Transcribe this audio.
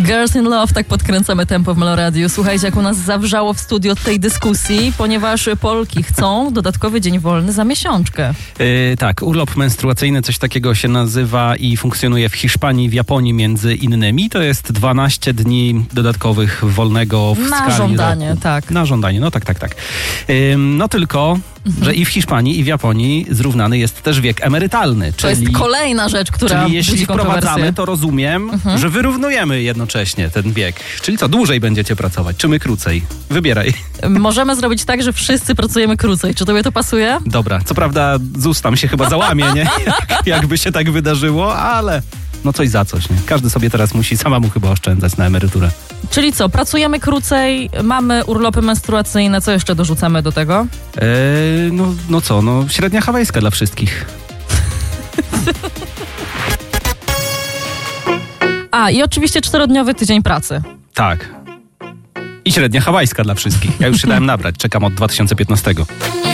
Girls in Love, tak podkręcamy tempo w Meloradiu. Słuchajcie, jak u nas zawrzało w studio od tej dyskusji, ponieważ Polki chcą dodatkowy dzień wolny za miesiączkę. Tak, urlop menstruacyjny, coś takiego się nazywa i funkcjonuje w Hiszpanii, w Japonii między innymi. To jest 12 dni dodatkowych wolnego w skali Na żądanie, roku. tak. Na żądanie, no tak. No tylko, że i w Hiszpanii, i w Japonii zrównany jest też wiek emerytalny. To jest kolejna rzecz, która Czyli jeśli budzi kontrowersje. wprowadzamy, to rozumiem, że wyrównujemy jednocześnie ten wiek. Czyli co, dłużej będziecie pracować, czy my krócej? Wybieraj. Możemy zrobić tak, że wszyscy pracujemy krócej. Czy tobie to pasuje? Dobra, co prawda z ust tam się chyba załamie, nie? Jakby się tak wydarzyło, ale no coś za coś, nie? Każdy sobie teraz musi samemu chyba oszczędzać na emeryturę. Czyli co, pracujemy krócej, mamy urlopy menstruacyjne, co jeszcze dorzucamy do tego? Średnia hawajska dla wszystkich. I oczywiście 4-dniowy tydzień pracy. Tak. I średnia hawajska dla wszystkich. Ja już się dałem nabrać, czekam od 2015.